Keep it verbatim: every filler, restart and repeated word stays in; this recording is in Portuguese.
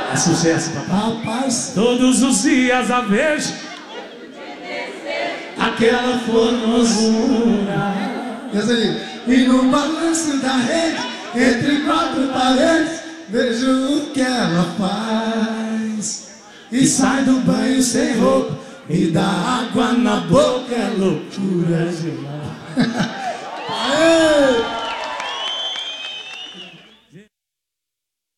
É sucesso, papai. Rapaz, Todos os dias a vejo aquela formosura. essa aí. E no balanço da rede, entre quatro paredes, vejo o que ela faz. E sai do banho sem roupa, e dá água na boca, é loucura demais. Aê!